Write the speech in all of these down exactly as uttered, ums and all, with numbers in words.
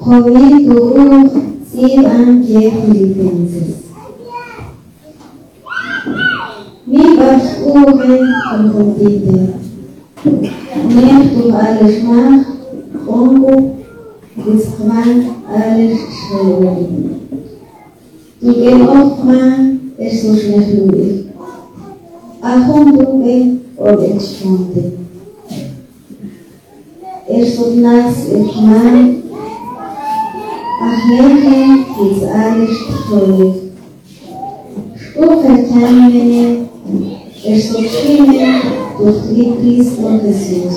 Probier Guru, Sir an Filipenses. Mi Bachkuchen und Kompite. Mir tu alles nach, Ongu, Gisman, alles schreiben. Tu que Ochma, es so schnell. Achum duke, oder Exponte. Es so nas, es man, ach Mädchen, ist alles toll. Stufe es sostiene durch Cristo Jesús.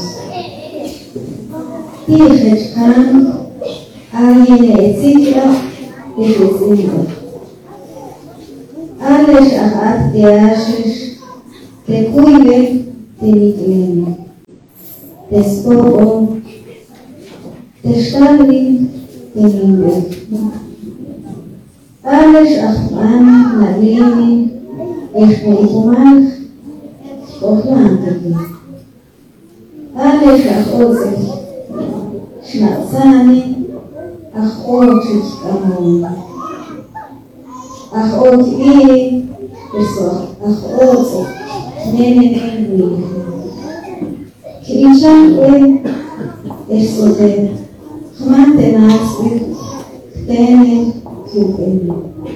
Tienes can, alguien etcétera, que decimos. Alles achat de ashes, te cuide de mi clima. Te spogo, te stabli de mi vida. Alles achat na lini, es muy Ohlantaki. Alles achozich, schnatzani, achotich kamon. Achoti, eso, achotich, nene nene. Kinchanque, eso de, mantenazque, tene, kiupeni.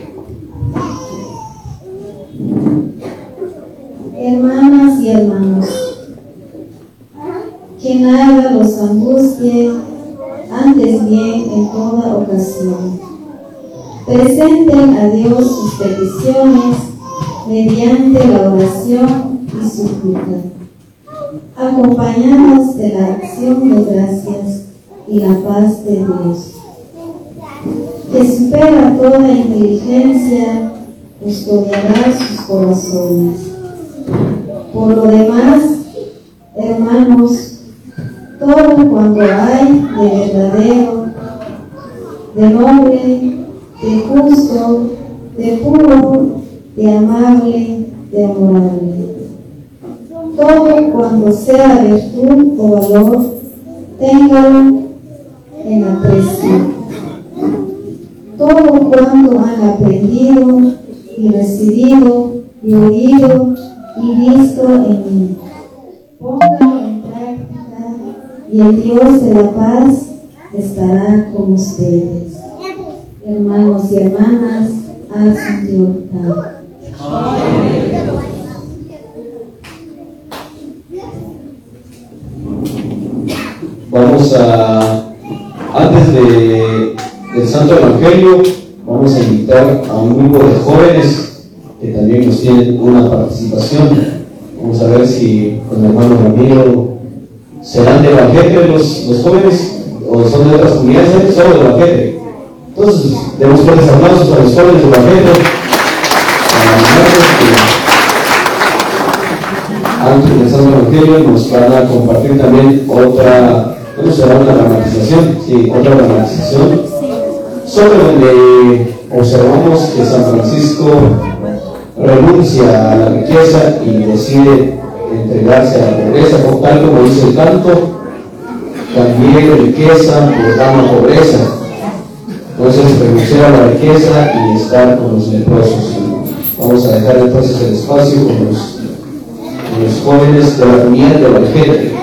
Hermanas y hermanos, que nada los angustie, antes bien en toda ocasión. Presenten a Dios sus peticiones mediante la oración y súplica, acompañados de la acción de gracias y la paz de Dios, que supera toda inteligencia, custodiará sus corazones. Por lo demás, hermanos, todo cuanto hay de verdadero, de noble, de justo, de puro, de amable, de amorable, todo cuanto sea virtud o valor, téngalo en aprecio. Todo cuanto han aprendido y recibido y oído y visto en mí, póngalo en práctica y el Dios de la paz estará con ustedes. Hermanos y hermanas, haz su voluntad. Vamos a, antes de, del Santo Evangelio, vamos a invitar a un grupo de jóvenes que también nos tienen una participación. Vamos a ver si con el hermano Ramiro serán de Evangelio los, los jóvenes o son de otras comunidades, son de Evangelio. Entonces, demos fuertes aplausos a los jóvenes de Evangelio. Antes del Santo Evangelio nos van a compartir también otra, ¿cómo será? Una dramatización, sí, otra dramatización sobre donde observamos que San Francisco renuncia a la riqueza y decide entregarse a la pobreza, tal como dice el canto, también riqueza por dama pobreza. Entonces renunciar a la riqueza y estar con los leprosos. Vamos a dejar entonces el espacio con los, con los jóvenes de la comunidad de Evangelio.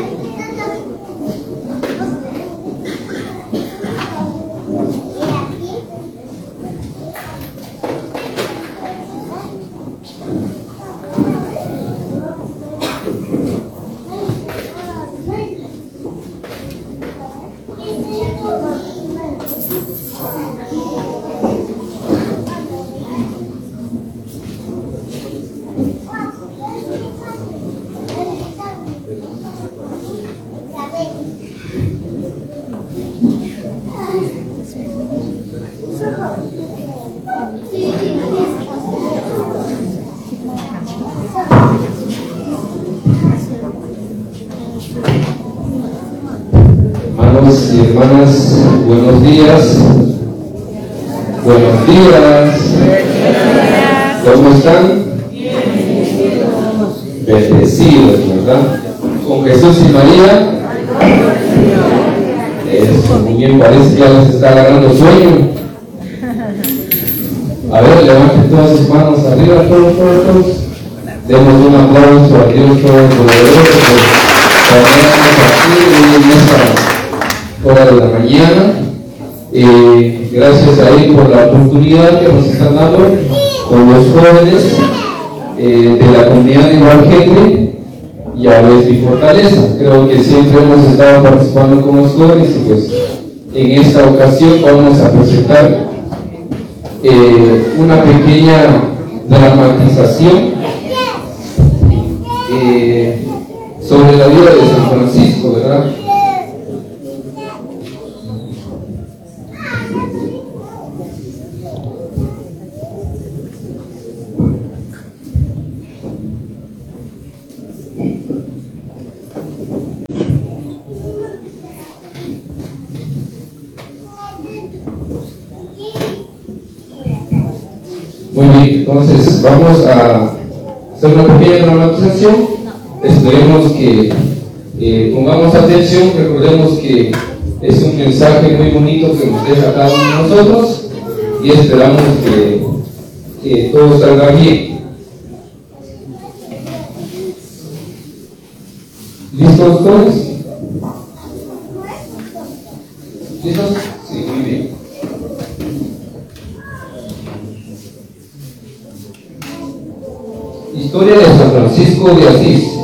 Hermanos y hermanas, buenos días. Buenos días. ¿Cómo están? Bendecidos, ¿verdad? Con Jesús y María. Eso, muy bien, parece que ya les está agarrando sueño. A ver, levanten todas sus manos arriba, todos, todos, todos. Demos un aplauso a Dios Todopoderoso por tenernos aquí en esta hora de la mañana. Eh, gracias a Él por la oportunidad que nos están dando con los jóvenes eh, de la comunidad de Igualgente. Ya ves mi fortaleza. Creo que siempre hemos estado participando con los jóvenes y pues en esta ocasión vamos a presentar eh, una pequeña dramatización eh, sobre la vida de San Francisco, ¿verdad? Muy bien, entonces vamos a hacer una pequeña dramatización. Esperemos que eh, pongamos atención, recordemos que es un mensaje muy bonito que nos deja cada uno de nosotros y esperamos que, que todo salga bien. ¿Listos todos? ¿Listos? Sí, muy bien. Historia de San Francisco de Asís.